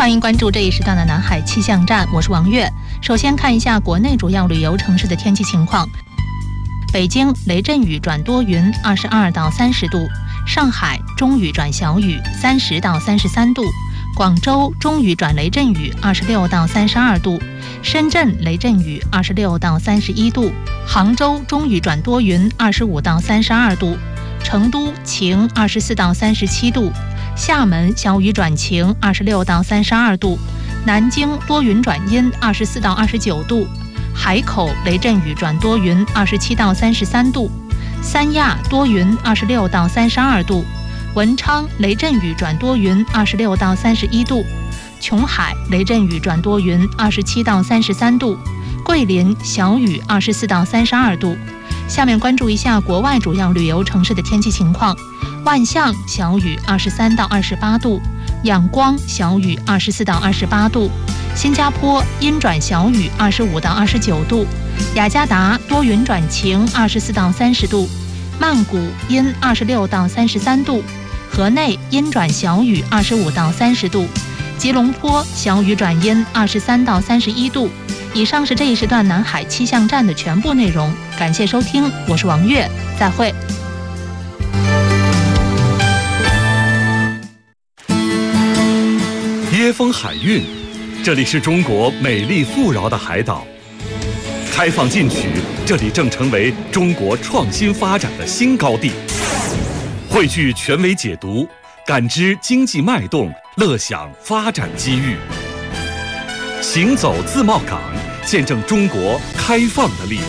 欢迎关注这一时段的南海气象站，我是王悦。首先看一下国内主要旅游城市的天气情况。北京雷阵雨转多云，22到30度；上海中雨转小雨，30到33度；广州中雨转雷阵雨，26到32度；深圳雷阵雨26到31度；杭州中雨转多云，25到32度；成都晴，24到37度；厦门小雨转晴，26到32度；南京多云转阴，24到29度；海口雷阵雨转多云，27到33度；三亚多云，26到32度；文昌雷阵雨转多云，26到31度；琼海雷阵雨转多云，27到33度；桂林小雨，24到32度。下面关注一下国外主要旅游城市的天气情况。万象小雨，23到28度；仰光小雨，24到28度；新加坡阴转小雨，25到29度；雅加达多云转晴，24到30度；曼谷阴26到33度；河内阴转小雨，25到30度；吉隆坡小雨转阴，23到31度。以上是这一时段南海气象站的全部内容，感谢收听，我是王悦，再会。 椰风海韵，这里是中国美丽富饶的海岛。开放进取，这里正成为中国创新发展的新高地。汇聚权威解读，感知经济脉动，乐享发展机遇。行走自贸港，见证中国开放的力量。